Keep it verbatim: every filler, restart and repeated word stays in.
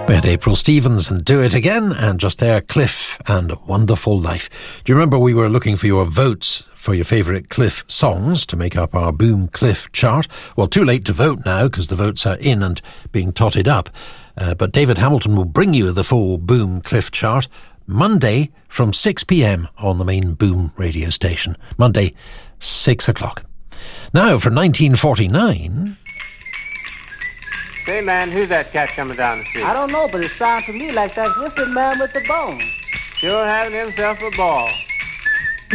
We had April Stevens and Do It Again, and just there, Cliff and Wonderful Life. Do you remember we were looking for your votes for your favourite Cliff songs to make up our Boom Cliff chart? Well, too late to vote now because the votes are in and being totted up. Uh, but David Hamilton will bring you the full Boom Cliff chart Monday from six p.m. on the main Boom radio station. Monday, six o'clock. Now, for nineteen forty-nine... Say, man, who's that cat coming down the street? I don't know, but it sounds to me like that's Whistling Man with the Bone. Sure having himself a ball.